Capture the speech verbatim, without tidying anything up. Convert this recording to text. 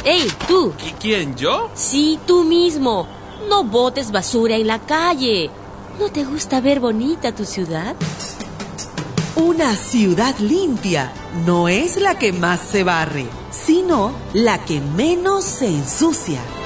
¡Ey, tú! ¿Y quién, yo? Sí, tú mismo. No botes basura en la calle. ¿No te gusta ver bonita tu ciudad? Una ciudad limpia no es la que más se barre, sino la que menos se ensucia.